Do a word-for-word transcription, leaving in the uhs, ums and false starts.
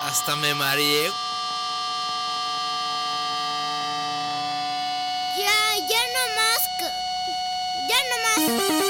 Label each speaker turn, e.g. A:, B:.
A: Hasta me mareé.
B: Ya, ya no más. Ya no más.